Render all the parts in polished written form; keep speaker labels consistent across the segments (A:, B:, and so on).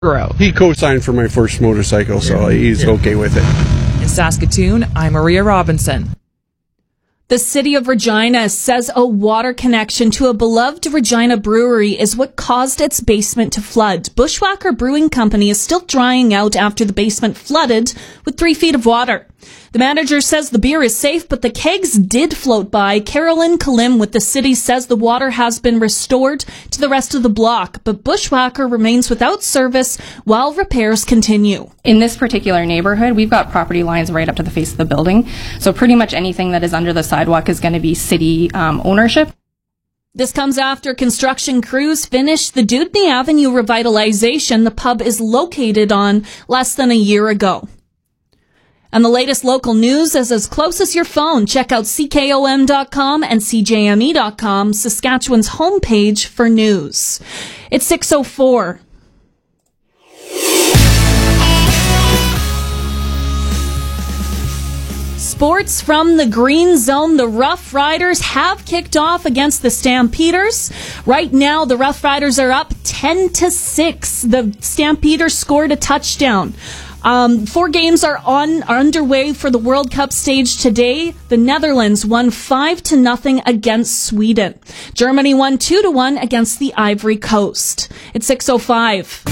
A: grow.
B: He co-signed for my first motorcycle, so he's okay with it.
A: In Saskatoon, I'm Maria Robinson.
C: The city of Regina says a water connection to a beloved Regina brewery is what caused its basement to flood. Bushwhacker Brewing Company is still drying out after the basement flooded with 3 feet of water. The manager says the beer is safe, but the kegs did float by. Carolyn Kalim with the city says the water has been restored to the rest of the block, but Bushwhacker remains without service while repairs continue.
D: In this particular neighborhood, we've got property lines right up to the face of the building, so pretty much anything that is under the sidewalk is going to be city ownership.
C: This comes after construction crews finished the Dudney Avenue revitalization the pub is located on less than a year ago. And the latest local news is as close as your phone. Check out CKOM.com and CJME.com, Saskatchewan's homepage for news. It's 6:04. Sports from the Green Zone. The Rough Riders have kicked off against the Stampeders. Right now, the Rough Riders are up 10-6. The Stampeders scored a touchdown. 4 games are underway for the World Cup stage today. The Netherlands won 5-0 against Sweden. Germany won 2-1 against the Ivory Coast. It's 6:05.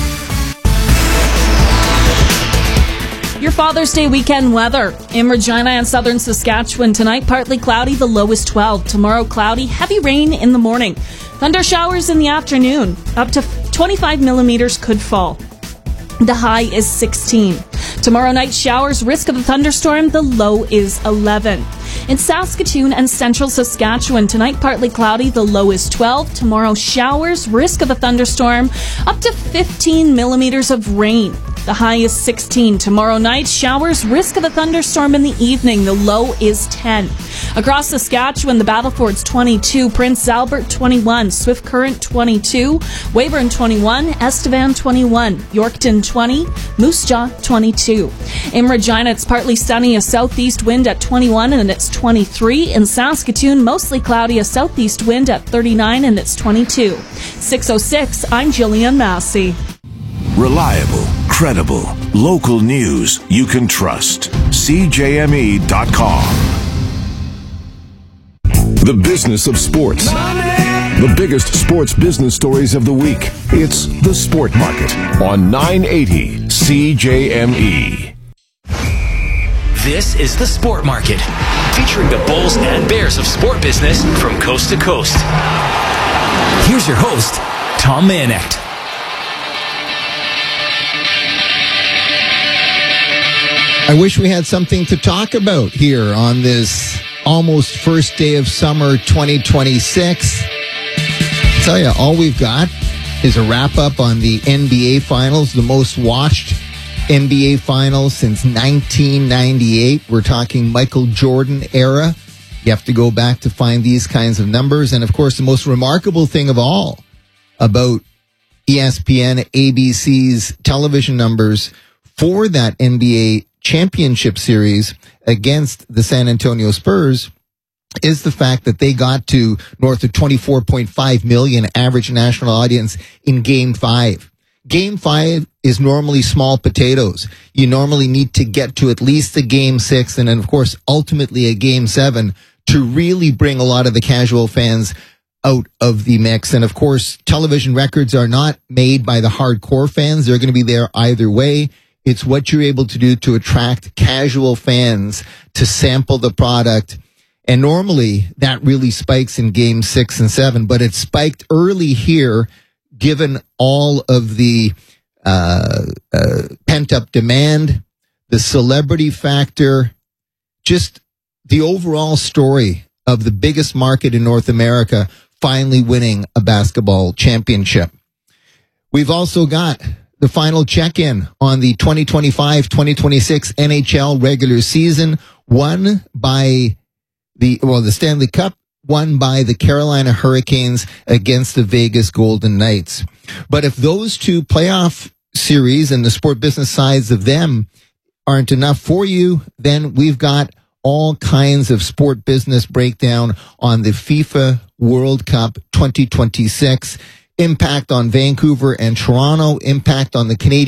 C: Your Father's Day weekend weather. In Regina and southern Saskatchewan tonight, partly cloudy, the low is 12. Tomorrow, cloudy, heavy rain in the morning. Thunder showers in the afternoon. Up to 25 millimeters could fall. The high is 16. Tomorrow night, showers, risk of a thunderstorm, the low is 11. In Saskatoon and central Saskatchewan, tonight partly cloudy, the low is 12. Tomorrow, showers, risk of a thunderstorm, up to 15 millimeters of rain. The high is 16. Tomorrow night, showers, risk of a thunderstorm in the evening, the low is 10. Across Saskatchewan, the Battlefords 22, Prince Albert 21, Swift Current 22, Weyburn 21, Estevan 21, Yorkton 20, Moose Jaw 22. In Regina, it's partly sunny, a southeast wind at 21 and it's 23. In Saskatoon, mostly cloudy, a southeast wind at 39 and it's 22. 6:06, I'm Jillian Massey.
E: Reliable, credible, local news you can trust. CJME.com. The business of sports. The biggest sports business stories of the week. It's the Sport Market on 980 CJME.
F: This is the Sport Market, featuring the bulls and bears of sport business from coast to coast. Here's your host, Tom Mayenknecht.
G: I wish we had something to talk about here on this almost first day of summer 2026. I tell you, all we've got is a wrap-up on the NBA Finals, the most watched NBA Finals since 1998. We're talking Michael Jordan era. You have to go back to find these kinds of numbers. And, of course, the most remarkable thing of all about ESPN, ABC's television numbers for that NBA championship series against the San Antonio Spurs is the fact that they got to north of 24.5 million average national audience in Game 5. Game 5 is normally small potatoes. You normally need to get to at least a Game 6 and then, of course, ultimately a Game 7 to really bring a lot of the casual fans out of the mix. And, of course, television records are not made by the hardcore fans. They're going to be there either way. It's what you're able to do to attract casual fans to sample the product. And normally that really spikes in Game 6 and 7, but it spiked early here given all of the pent-up demand, the celebrity factor, just the overall story of the biggest market in North America finally winning a basketball championship. We've also got the final check-in on the 2025-2026 NHL regular season, won by the Stanley Cup, won by the Carolina Hurricanes against the Vegas Golden Knights. But if those two playoff series and the sport business sides of them aren't enough for you, then we've got all kinds of sport business breakdown on the FIFA World Cup 2026. impact on Vancouver and Toronto, impact on the Canadian